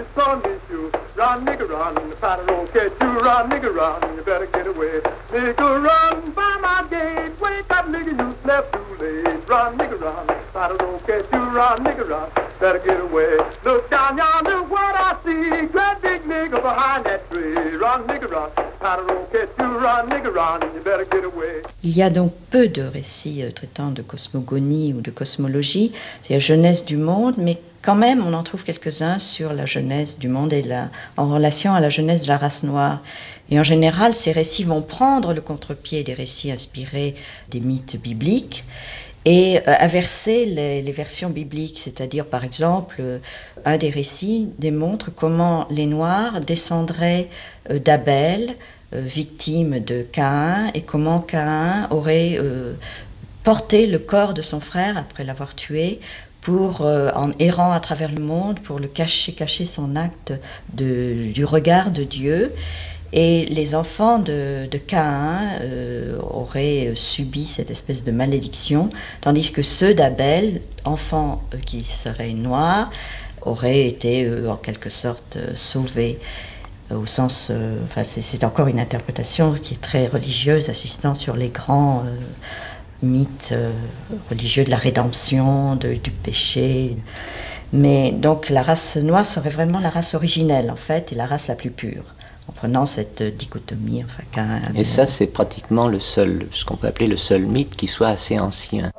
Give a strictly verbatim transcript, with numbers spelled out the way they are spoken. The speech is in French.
son meet you. Run, nigga, run, the powder don't catch you. Run, nigga, run, you better get away. Nigga, run by my gate. Wake up, nigga, you slept too late. Run, nigga, run, the powder don't catch you. Run, nigga, run, better get away. Look down yonder, what I see. Great big nigga behind that tree. Run, nigga, run, powder don't catch you. Run, nigga, run, you better get away. Il y a donc peu de récits euh, traitant de cosmogonie ou de cosmologie, c'est la jeunesse du monde, mais quand même on en trouve quelques-uns sur la jeunesse du monde et la, en relation à la jeunesse de la race noire. Et en général, ces récits vont prendre le contre-pied des récits inspirés des mythes bibliques et euh, inverser les, les versions bibliques, c'est-à-dire par exemple, euh, un des récits démontre comment les Noirs descendraient euh, d'Abel, euh, victime de Caïn, et comment Caïn aurait euh, porté le corps de son frère après l'avoir tué, pour, euh, en errant à travers le monde, pour le cacher, cacher son acte de, du regard de Dieu. Et les enfants de, de Caïn euh, auraient subi cette espèce de malédiction, tandis que ceux d'Abel, enfants euh, qui seraient noirs, auraient été euh, en quelque sorte euh, sauvés. Au sens, euh, enfin, c'est, c'est encore une interprétation qui est très religieuse, assistant sur les grands euh, mythes euh, religieux de la rédemption, de, du péché. Mais donc la race noire serait vraiment la race originelle en fait, et la race la plus pure, en prenant cette dichotomie. Enfin, qu'un, et ça, c'est pratiquement le seul, ce qu'on peut appeler le seul mythe qui soit assez ancien.